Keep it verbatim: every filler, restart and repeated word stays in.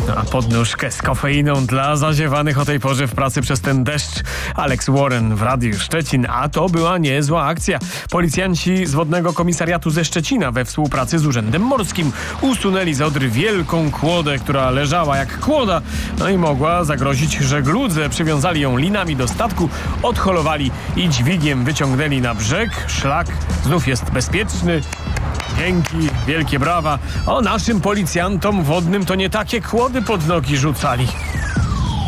A podnóżkę z kofeiną dla zaziewanych o tej porze w pracy przez ten deszcz. Alex Warren w Radiu Szczecin. A to była niezła akcja. Policjanci z Wodnego Komisariatu ze Szczecina we współpracy z Urzędem Morskim usunęli z Odry wielką kłodę, która leżała jak kłoda, no i mogła zagrozić żegludze. Przywiązali ją linami do statku, odholowali i dźwigiem wyciągnęli na brzeg. Szlak znów jest bezpieczny. Dzięki, wielkie brawa. O, naszym policjantom wodnym to nie takie kłody pod nogi rzucali.